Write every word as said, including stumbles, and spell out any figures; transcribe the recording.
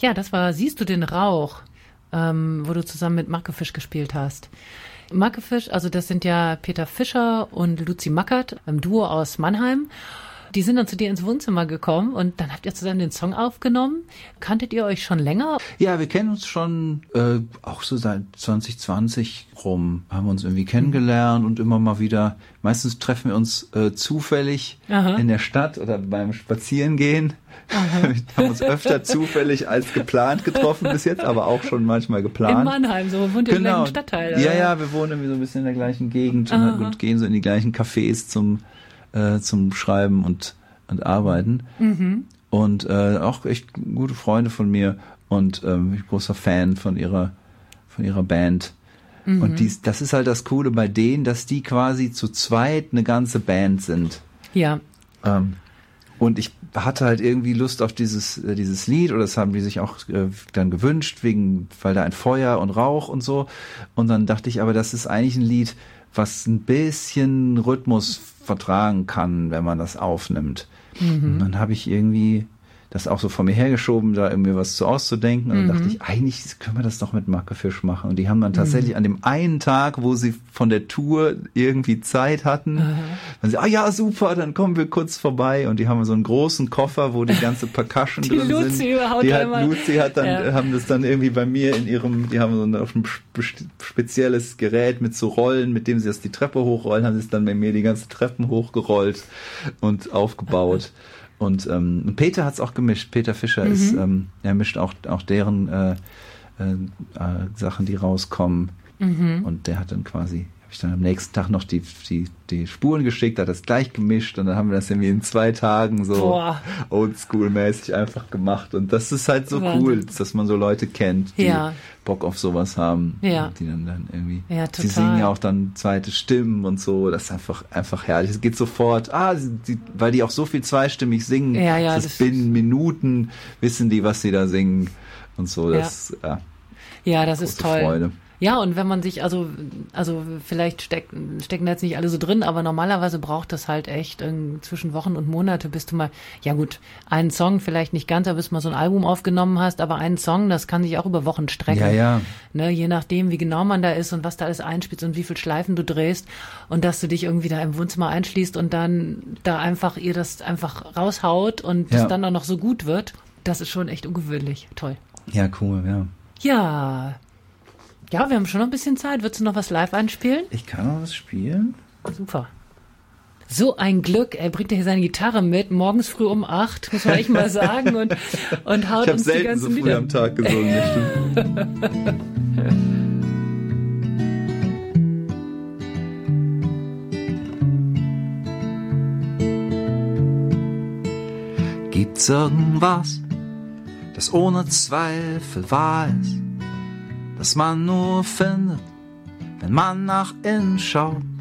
Ja, das war Siehst du den Rauch, ähm, wo du zusammen mit Markefisch gespielt hast. Markefisch, also das sind ja Peter Fischer und Luzi Mackert, ein Duo aus Mannheim. Die sind dann zu dir ins Wohnzimmer gekommen und dann habt ihr zusammen den Song aufgenommen. Kanntet ihr euch schon länger? Ja, wir kennen uns schon äh, auch so seit zwanzig zwanzig rum, haben uns irgendwie kennengelernt und immer mal wieder, meistens treffen wir uns äh, zufällig Aha. in der Stadt oder beim Spazierengehen. Wir haben uns öfter zufällig als geplant getroffen bis jetzt, aber auch schon manchmal geplant. In Mannheim, so wohnt ihr genau. im gleichen Stadtteil? Oder? Ja, ja, wir wohnen irgendwie so ein bisschen in der gleichen Gegend und, und gehen so in die gleichen Cafés zum äh, zum Schreiben und und Arbeiten. Mhm. Und äh, auch echt gute Freunde von mir und ähm, ich bin großer Fan von ihrer von ihrer Band. Mhm. Und dies, das ist halt das Coole bei denen, dass die quasi zu zweit eine ganze Band sind. Ja. Ähm, und ich hatte halt irgendwie Lust auf dieses äh, dieses Lied, oder das haben die sich auch äh, dann gewünscht, wegen, weil da ein Feuer und Rauch und so. Und dann dachte ich, aber das ist eigentlich ein Lied, was ein bisschen Rhythmus vertragen kann, wenn man das aufnimmt. Mhm. Und dann habe ich irgendwie das auch so vor mir hergeschoben, da irgendwie was zu auszudenken. Und dann mhm. dachte ich, eigentlich können wir das doch mit Markefisch machen. Und die haben dann tatsächlich mhm. an dem einen Tag, wo sie von der Tour irgendwie Zeit hatten, mhm. dann sie, ah ja, super, dann kommen wir kurz vorbei. Und die haben so einen großen Koffer, wo die ganze Percussion die drin Luzi sind. Überhaupt die hat, immer. Luzi hat dann, ja. haben das dann irgendwie bei mir in ihrem, die haben so ein, auf ein spezielles Gerät mit so Rollen, mit dem sie das die Treppe hochrollen, haben sie es dann bei mir die ganzen Treppen hochgerollt und aufgebaut. Und ähm, Peter hat's auch gemischt. Peter Fischer mhm. ist, ähm, er mischt auch auch deren äh, äh, äh, Sachen, die rauskommen. Mhm. Und der hat dann quasi, habe ich dann am nächsten Tag noch die die die Spuren geschickt, hat das gleich gemischt und dann haben wir das irgendwie in zwei Tagen so oldschool-mäßig einfach gemacht. Und das ist halt so Wahnsinn. Cool, dass man so Leute kennt, die ja. Bock auf sowas haben. Ja. Die dann dann irgendwie, ja, sie singen ja auch dann zweite Stimmen und so. Das ist einfach einfach herrlich. Es geht sofort, ah, sie, die, weil die auch so viel zweistimmig singen. Ja, ja, das, das binnen Minuten wissen die, was sie da singen und so. Das, ja. Ja, ja das ist toll. Freude. Ja, und wenn man sich, also, also vielleicht steck, stecken da jetzt nicht alle so drin, aber normalerweise braucht das halt echt zwischen Wochen und Monate, bis du mal, ja gut, einen Song vielleicht nicht ganz, aber bis du mal so ein Album aufgenommen hast, aber einen Song, das kann sich auch über Wochen strecken. Ja, ja. Ne, je nachdem, wie genau man da ist und was da alles einspielst und wie viel Schleifen du drehst und dass du dich irgendwie da im Wohnzimmer einschließt und dann da einfach ihr das einfach raushaut und ja. das dann auch noch so gut wird, das ist schon echt ungewöhnlich. Toll. Ja, cool, ja. Ja, Ja, wir haben schon noch ein bisschen Zeit. Würdest du noch was live einspielen? Ich kann noch was spielen. Super. So ein Glück. Er bringt ja hier seine Gitarre mit, morgens früh um acht, muss man echt mal sagen. Und, und haut ich uns die ganzen so früh Lieder. am Tag gesungen, bestimmt. Gibt's irgendwas, das ohne Zweifel wahr ist? Das man nur findet, wenn man nach innen schaut.